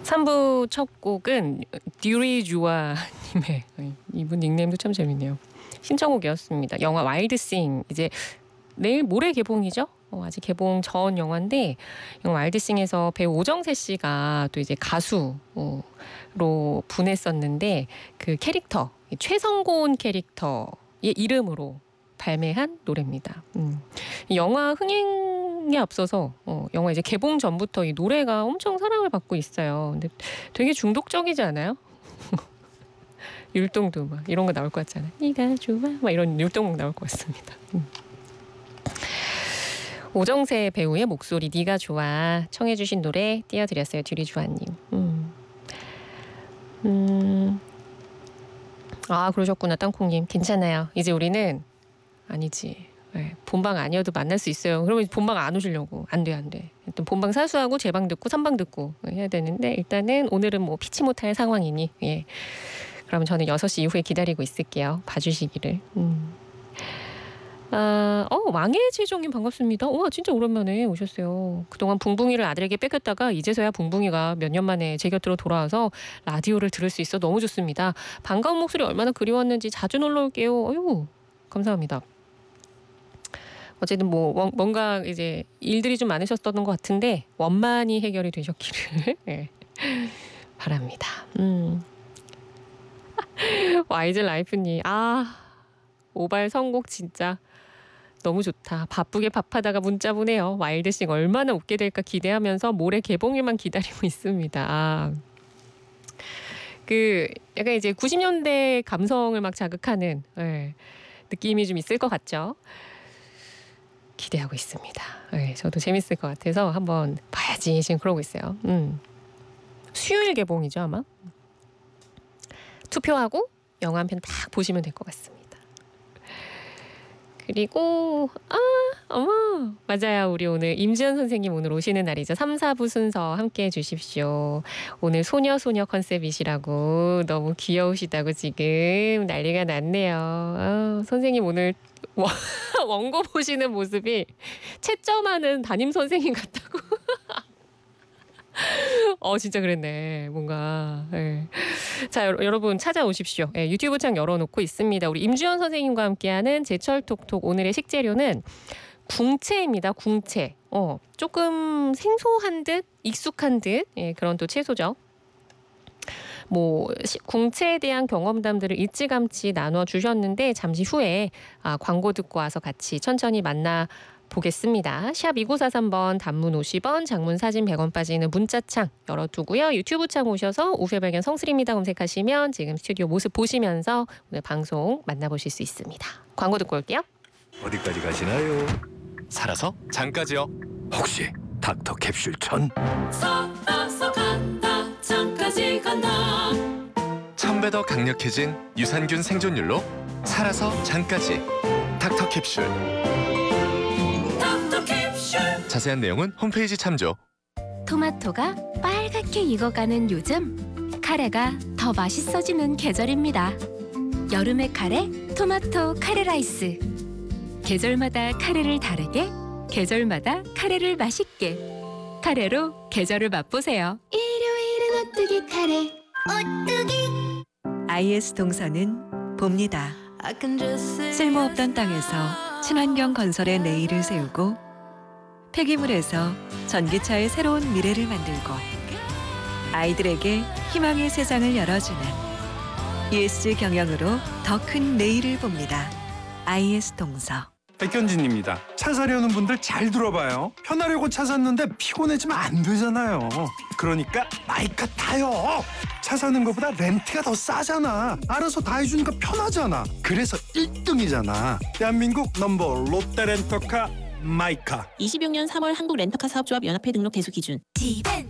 3부 첫 곡은 듀리주아님의 이분 닉네임도 참 재밌네요. 신청곡이었습니다. 영화 와일드싱 이제 내일 모레 개봉이죠. 아직 개봉 전 영화인데 영화 와일드싱에서 배우 오정세 씨가 또 이제 가수로 분했었는데 그 캐릭터 최성곤 캐릭터의 이름으로 발매한 노래입니다. 이 영화 흥행에 앞서서 영화 이제 개봉 전부터 이 노래가 엄청 사랑을 받고 있어요. 근데 되게 중독적이지 않아요? 율동도 막 이런 거 나올 것 같잖아요. 네가 좋아 막 이런 율동곡 나올 것 같습니다. 오정세 배우의 목소리 네가 좋아 청해 주신 노래 띄워드렸어요. 듀리주아님. 아 그러셨구나 땅콩님. 괜찮아요. 이제 우리는 아니지. 네, 본방 아니어도 만날 수 있어요. 그러면 본방 안 오시려고. 안 돼. 일단 본방 사수하고 재방 듣고 3방 듣고 해야 되는데 일단은 오늘은 뭐 피치 못할 상황이니 예. 그러면 저는 6시 이후에 기다리고 있을게요. 봐주시기를. 왕의 제정님 반갑습니다. 우와 진짜 오랜만에 오셨어요. 그동안 붕붕이를 아들에게 뺏겼다가 이제서야 붕붕이가 몇 년 만에 제 곁으로 돌아와서 라디오를 들을 수 있어 너무 좋습니다. 반가운 목소리 얼마나 그리웠는지 자주 놀러 올게요. 어휴 감사합니다. 어쨌든 뭐 뭔가 이제 일들이 좀 많으셨던 것 같은데 원만히 해결이 되셨기를 네. 바랍니다. 와이즈 라이프님 모바일 선곡 진짜 너무 좋다. 바쁘게 밥하다가 문자 보내요. 와일드싱 얼마나 웃게 될까 기대하면서 모레 개봉일만 기다리고 있습니다. 그 약간 이제 90년대 감성을 막 자극하는 느낌이 좀 있을 것 같죠. 기대하고 있습니다. 저도 재밌을 것 같아서 한번 봐야지 지금 그러고 있어요. 수요일 개봉이죠 아마. 투표하고 영화 한 편 딱 보시면 될 것 같습니다. 그리고 어머 맞아요. 우리 오늘 임지연 선생님 오늘 오시는 날이죠. 3, 4부 순서 함께해 주십시오. 오늘 소녀 컨셉이시라고 너무 귀여우시다고 지금 난리가 났네요. 선생님 오늘 원고 보시는 모습이 채점하는 담임 선생님 같다고. 진짜 그랬네. 뭔가. 네. 자, 여러분 찾아오십시오. 네, 유튜브 창 열어놓고 있습니다. 우리 임주연 선생님과 함께하는 제철 톡톡 오늘의 식재료는 궁채입니다. 궁채. 조금 생소한 듯 익숙한 듯 그런 또 채소죠. 궁채에 대한 경험담들을 일찌감치 나눠 주셨는데 잠시 후에 광고 듣고 와서 같이 천천히 만나 보겠습니다. 샵 2943번 단문 50원 장문 사진 100원 빠지는 문자창 열어두고요. 유튜브 창 오셔서 우회 발견 성슬입니다 검색하시면 지금 스튜디오 모습 보시면서 오늘 방송 만나보실 수 있습니다. 광고 듣고 올게요. 어디까지 가시나요? 살아서 장까지요. 혹시 닥터 캡슐 전? 살아서 간다 장까지 간다. 1000배 더 강력해진 유산균 생존율로 살아서 장까지 닥터 캡슐. 자세한 내용은 홈페이지 참조. 토마토가 빨갛게 익어가는 요즘 카레가 더 맛있어지는 계절입니다. 여름의 카레, 토마토 카레 라이스. 계절마다 카레를 다르게, 계절마다 카레를 맛있게. 카레로 계절을 맛보세요. 일요일은 오뚜기 카레. 오뚜기. IS 동서는 봅니다. 쓸모없던 땅에서 친환경 건설의 내일을 세우고 폐기물에서 전기차의 새로운 미래를 만들고 아이들에게 희망의 세상을 열어주는 ESG 경영으로 더 큰 내일을 봅니다. IS 동서. 백현진입니다. 차 사려는 분들 잘 들어봐요. 편하려고 차 샀는데 피곤해지면 안 되잖아요. 그러니까 마이카 타요. 차 사는 것보다 렌트가 더 싸잖아. 알아서 다 해주니까 편하잖아. 그래서 1등이잖아. 대한민국 넘버 롯데렌터카 마이카. 26년 3월 한국 렌터카 사업조합 연합회 등록 대수 기준. 집엔